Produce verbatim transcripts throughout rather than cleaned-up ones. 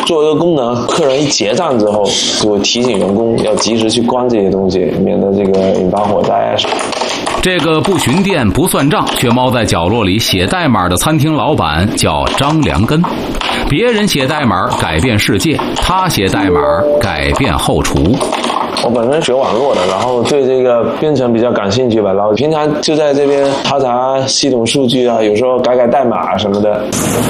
做一个功能，客人一结账之后，就提醒员工要及时去关这些东西，免得这个引发火灾。 这个不巡店不算账却猫在角落里写代码的餐厅老板叫张良根。别人写代码改变世界，他写代码改变后厨。 我本身学网络的，然后对这个编程比较感兴趣吧，然后平常就在这边查查系统数据啊，有时候改改代码什么的。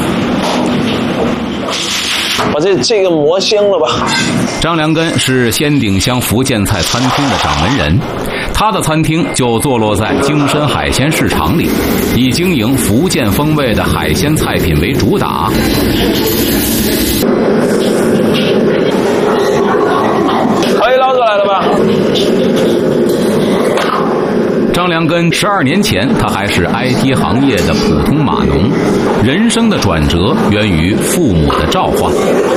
我这这个魔仙了吧？ 张良根是仙顶乡福建菜餐厅的掌门人，他的餐厅就坐落在京深海鲜市场里，以经营福建风味的海鲜菜品为主打。 可以捞出来了吧？ 张良根十二年前，他还是 I T 行业的普通码农，人生的转折源于父母的召唤。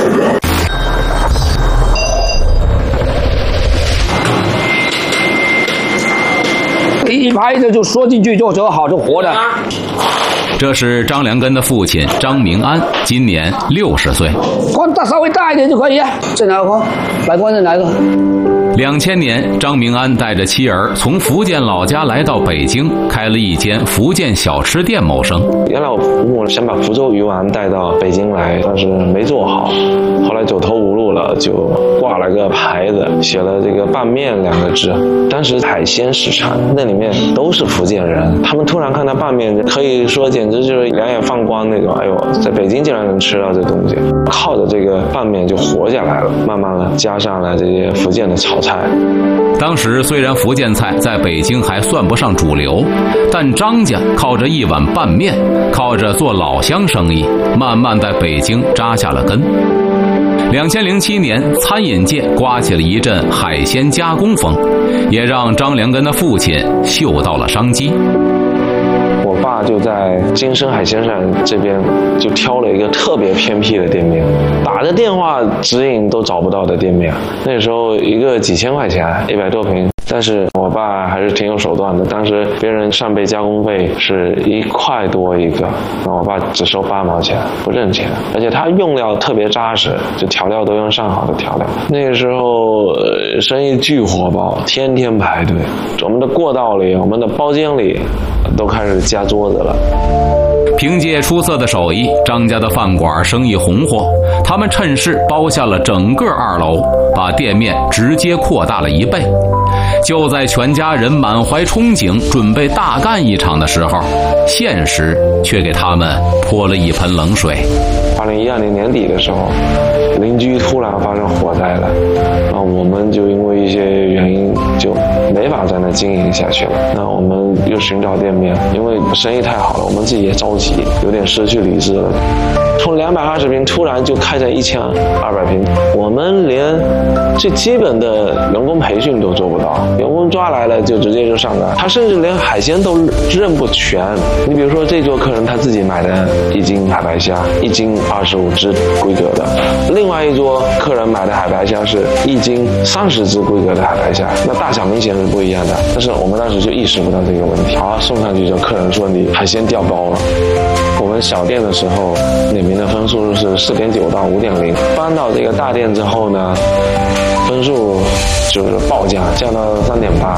一拍着就说进去就就好就活的。 这是张良根的父亲张明安，今年六十岁。 光大稍微大一点就可以啊。这哪个光？来光这哪个？ 两千年，张明安带着妻儿从福建老家来到北京，开了一间福建小吃店谋生。 原来我父母想把福州鱼丸带到北京来，但是没做好，后来走投无路了，就挂了个牌子，写了这个拌面两个字。当时海鲜市场那里面都是福建人，他们突然看到拌面，可以说简直就是两眼放光那种。哎呦，在北京竟然能吃到这东西，靠着这个拌面就活下来了。慢慢的加上了这些福建的炒菜。 当时虽然福建菜在北京还算不上主流，但张家靠着一碗拌面，靠着做老乡生意，慢慢在北京扎下了根。两千零七年，餐饮界刮起了一阵海鲜加工风，也让张良根的父亲嗅到了商机。 我爸就在京深海鲜市场这边就挑了一个特别偏僻的店面，打着电话指引都找不到的店面。那时候一个几千块钱，一百多平，但是我爸还是挺有手段的。当时别人上倍加工费是一块多一个，那我爸只收八毛钱，不挣钱。而且他用料特别扎实，就调料都用上好的调料。那个时候、呃、生意巨火爆，天天排队。我们的过道里，我们的包间里都开始加桌子了。 凭借出色的手艺，张家的饭馆生意红火，他们趁势包下了整个二楼，把店面直接扩大了一倍。就在全家人满怀憧憬准备大干一场的时候，现实却给他们泼了一盆冷水。 二零一二年年底的时候，邻居突然发生火灾了，那我们就因为一些原因就没法在那经营下去了。那我们又寻找店面，因为生意太好了，我们自己也着急，有点失去理智了。从两百二十平突然就开成一千二百平，我们连最基本的员工培训都做不到，员工抓来了就直接就上岗，他甚至连海鲜都认不全。你比如说这桌客人他自己买的一斤海白虾，一斤二十五只规格的，另外一桌客人买的海白虾是一斤三十只规格的海白虾，那大小明显是不一样的。但是我们当时就意识不到这个问题，好，送上去之后，客人说你海鲜掉包了。我们小店的时候，点评的分数是四点九到五点零，搬到这个大店之后呢，分数就是暴降，降到三点八。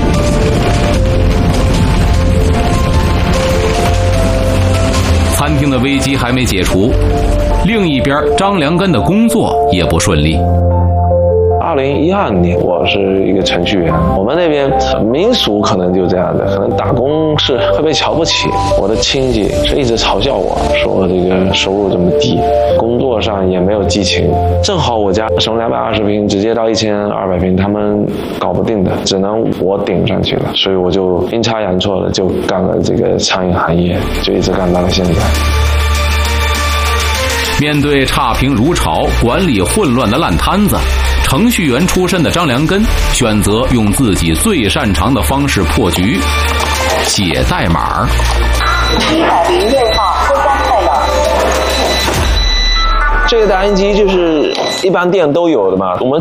餐厅的危机还没解除，另一边张良根的工作也不顺利。 二零一二年，我是一个程序员。我们那边民俗可能就这样的，可能打工是会被瞧不起。我的亲戚是一直嘲笑我说这个收入这么低，工作上也没有激情。正好我家从两百二十平直接到一千二百平，他们搞不定的，只能我顶上去了。所以我就阴差阳错的就干了这个餐饮行业，就一直干到了现在。 面对差评如潮、管理混乱的烂摊子，程序员出身的张良根选择用自己最擅长的方式破局，写代码。 一百零六号回家快乐。 这个打印机就是一般店都有的嘛，我们